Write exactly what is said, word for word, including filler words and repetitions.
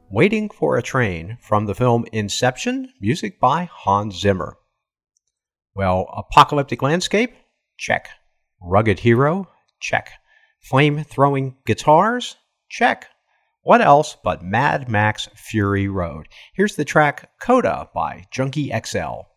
Waiting for a Train from the film Inception, music by Hans Zimmer. Well, apocalyptic landscape? Check. Rugged hero? Check. Flame-throwing guitars? Check. What else but Mad Max Fury Road? Here's the track Coda by Junkie X L.